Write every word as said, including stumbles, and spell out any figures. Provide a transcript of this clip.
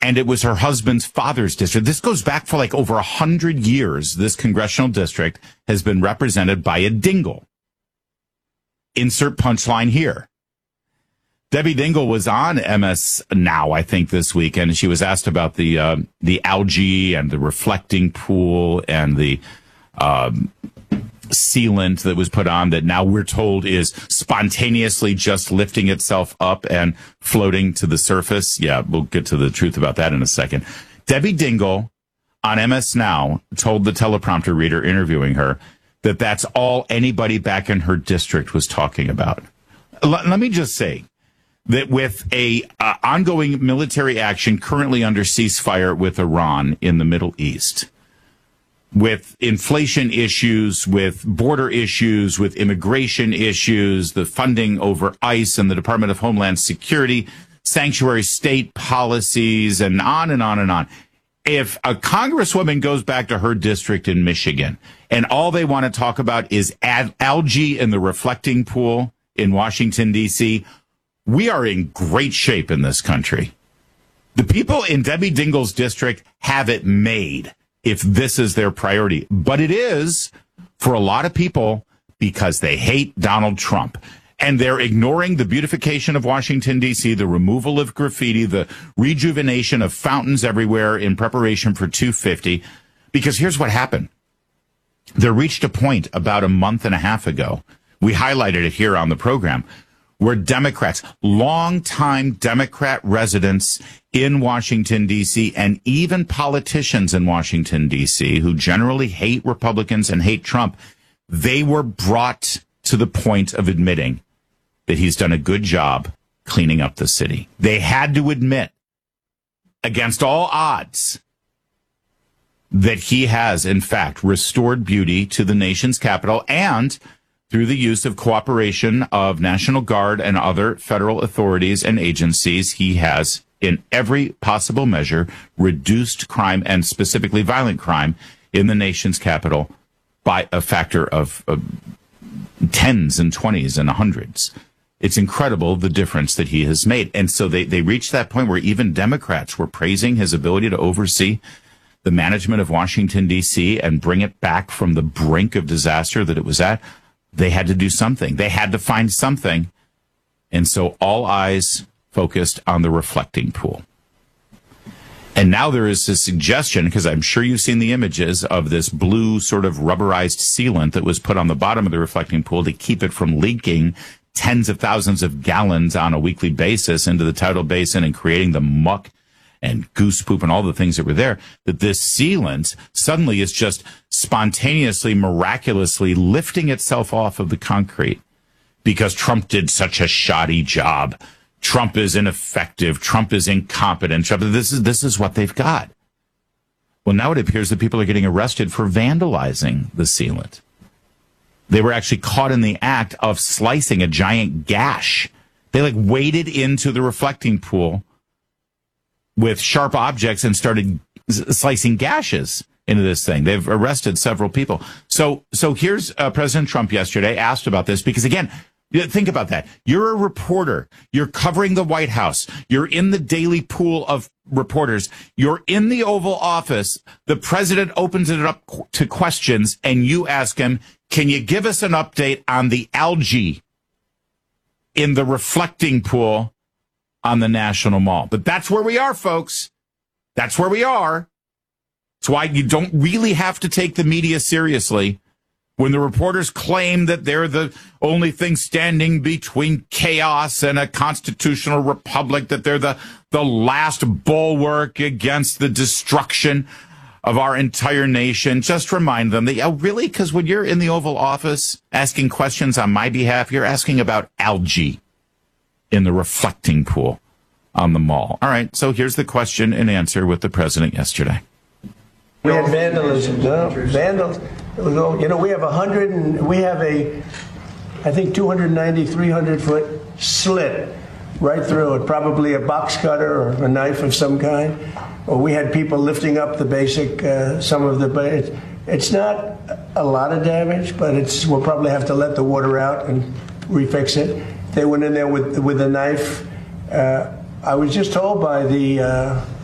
and it was her husband's father's district. This goes back for like over a hundred years. This congressional district has been represented by a Dingell. Insert punchline here. Debbie Dingell was on M S Now, I think, this week, and she was asked about the uh, the algae and the reflecting pool and the um, sealant that was put on that now we're told is spontaneously just lifting itself up and floating to the surface. Yeah, we'll get to the truth about that in a second. Debbie Dingell on M S Now told the teleprompter reader interviewing her that that's all anybody back in her district was talking about. L- let me just say that with a uh, ongoing military action currently under ceasefire with Iran in the Middle East, with inflation issues, with border issues, with immigration issues, the funding over ICE and the Department of Homeland Security, sanctuary state policies, and on and on and on. If a congresswoman goes back to her district in Michigan and all they want to talk about is ad- algae in the reflecting pool in Washington, D C, we are in great shape in this country. The people in Debbie Dingell's district have it made if this is their priority. But it is for a lot of people because they hate Donald Trump. And they're ignoring the beautification of Washington, D C, the removal of graffiti, the rejuvenation of fountains everywhere in preparation for two fifty. Because here's what happened. There reached a point about a month and a half ago, we highlighted it here on the program, where Democrats, longtime Democrat residents in Washington, D C, and even politicians in Washington, D C, who generally hate Republicans and hate Trump, they were brought to the point of admitting that he's done a good job cleaning up the city. They had to admit, against all odds, that he has, in fact, restored beauty to the nation's capital, and through the use of cooperation of National Guard and other federal authorities and agencies, he has, in every possible measure, reduced crime, and specifically violent crime, in the nation's capital by a factor of uh, tens and twenties and hundreds. It's incredible the difference that he has made. And so they, they reached that point where even Democrats were praising his ability to oversee the management of Washington, D C, and bring it back from the brink of disaster that it was at. They had to do something. They had to find something. And so all eyes focused on the reflecting pool. And now there is a suggestion, because I'm sure you've seen the images of this blue sort of rubberized sealant that was put on the bottom of the reflecting pool to keep it from leaking tens of thousands of gallons on a weekly basis into the tidal basin and creating the muck and goose poop and all the things that were there, that this sealant suddenly is just spontaneously, miraculously lifting itself off of the concrete because Trump did such a shoddy job. Trump is ineffective. Trump is incompetent. Trump, this is, this is what they've got. Well, now it appears that people are getting arrested for vandalizing the sealant. They were actually caught in the act of slicing a giant gash. They like waded into the reflecting pool with sharp objects and started slicing gashes into this thing. They've arrested several people. So, so here's uh, President Trump yesterday asked about this because, again, think about that. You're a reporter. You're covering the White House. You're in the daily pool of reporters. You're in the Oval Office. The president opens it up to questions, and you ask him, can you give us an update on the algae in the reflecting pool on the National Mall? But that's where we are, folks. That's where we are. It's why you don't really have to take the media seriously when the reporters claim that they're the only thing standing between chaos and a constitutional republic, that they're the, the last bulwark against the destruction of our entire nation. Just remind them that, oh, really? Because when you're in the Oval Office asking questions on my behalf, you're asking about algae in the reflecting pool on the mall. All right, so here's the question and answer with the president yesterday. We had vandalism, no? Vandals. You know, we have a hundred and we have a, I think, two ninety, three hundred foot slit right through it, probably a box cutter or a knife of some kind. Or we had people lifting up the basic, uh, some of the, it's, it's not a lot of damage, but it's, we'll probably have to let the water out and refix it. They went in there with with a knife. Uh, I was just told by the uh,